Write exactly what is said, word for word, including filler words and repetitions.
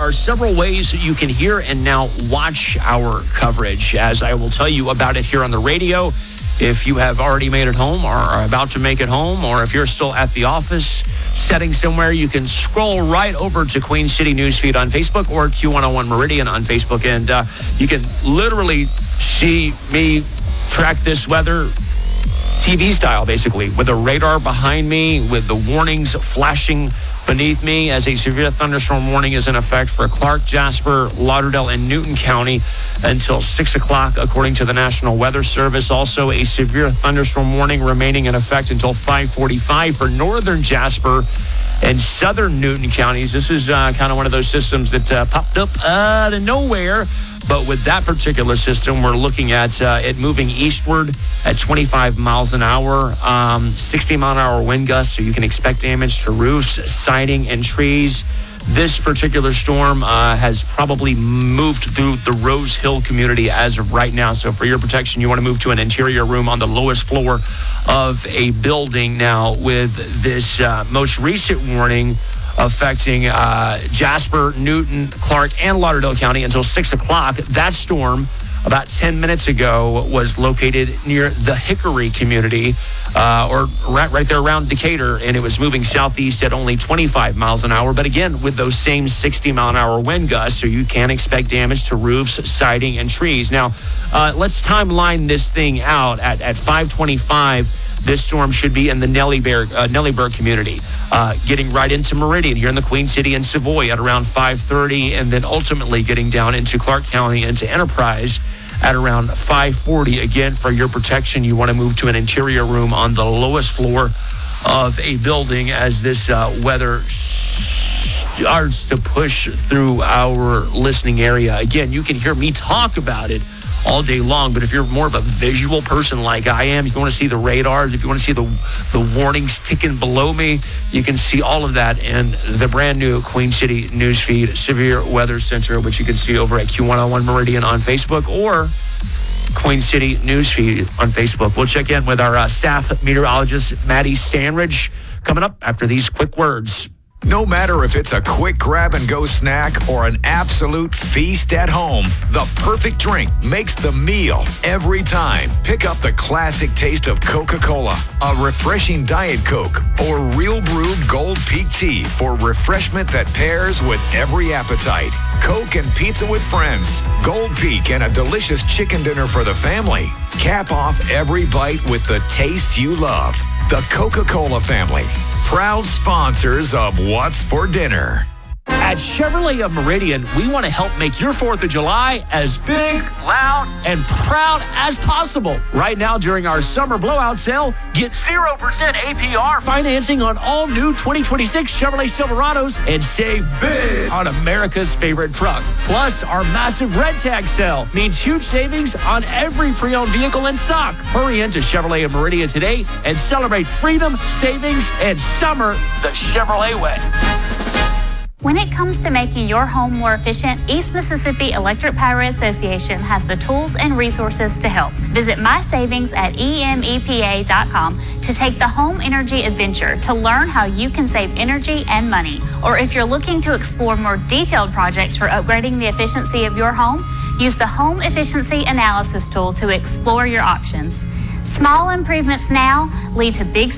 are several ways that you can hear and now watch our coverage, as I will tell you about it here on the radio. If you have already made it home or are about to make it home, or if you're still at the office setting somewhere, you can scroll right over to Queen City Newsfeed on Facebook or Q one oh one Meridian on Facebook, and uh, you can literally see me track this weather T V style, basically, with a radar behind me, with the warnings flashing beneath me as a severe thunderstorm warning is in effect for Clark, Jasper, Lauderdale, and Newton County until six o'clock, according to the National Weather Service. Also, a severe thunderstorm warning remaining in effect until five forty-five for northern Jasper and southern Newton counties. This is uh, kind of one of those systems that uh, popped up out of nowhere. But with that particular system, we're looking at uh, it moving eastward at twenty-five miles an hour, um, sixty mile an hour wind gusts, so you can expect damage to roofs, siding, and trees. This particular storm uh, has probably moved through the Rose Hill community as of right now. So for your protection, you want to move to an interior room on the lowest floor of a building. Now, with this uh, most recent warning affecting uh, Jasper, Newton, Clark, and Lauderdale County until six o'clock. That storm, about ten minutes ago, was located near the Hickory community, uh, or right, right there around Decatur, and it was moving southeast at only twenty-five miles an hour. But again, with those same sixty mile an hour wind gusts, so you can expect damage to roofs, siding, and trees. Now, uh, let's timeline this thing out at, at five twenty-five. This storm should be in the Nellyburg, uh, Nellyburg community, uh, getting right into Meridian here in the Queen City and Savoy at around five thirty, and then ultimately getting down into Clark County, into Enterprise at around five forty. Again, for your protection, you want to move to an interior room on the lowest floor of a building as this uh, weather starts to push through our listening area. Again, you can hear me talk about it all day long, but if you're more of a visual person like I am, if you want to see the radars, if you want to see the the warnings ticking below me, you can see all of that in the brand new Queen City Newsfeed Severe Weather Center, which you can see over at Q one oh one Meridian on Facebook or Queen City Newsfeed on Facebook. We'll check in with our uh, staff meteorologist, Maddie Stanridge, coming up after these quick words. No matter if it's a quick grab-and-go snack or an absolute feast at home, the perfect drink makes the meal every time. Pick up the classic taste of Coca-Cola, a refreshing Diet Coke, or Real Brew Gold Peak Tea for refreshment that pairs with every appetite. Coke and pizza with friends, Gold Peak and a delicious chicken dinner for the family. Cap off every bite with the taste you love. The Coca-Cola family, proud sponsors of What's for Dinner. At Chevrolet of Meridian, we want to help make your fourth of July as big, loud, and proud as possible. Right now, during our summer blowout sale, get zero percent A P R financing on all new twenty twenty-six Chevrolet Silverados and save big on America's favorite truck. Plus, our massive red tag sale means huge savings on every pre-owned vehicle in stock. Hurry into Chevrolet of Meridian today and celebrate freedom, savings, and summer the Chevrolet way. When it comes to making your home more efficient, East Mississippi Electric Power Association has the tools and resources to help. Visit my savings at E M E P A dot com to take the home energy adventure to learn how you can save energy and money. Or if you're looking to explore more detailed projects for upgrading the efficiency of your home, use the Home Efficiency Analysis tool to explore your options. Small improvements now lead to big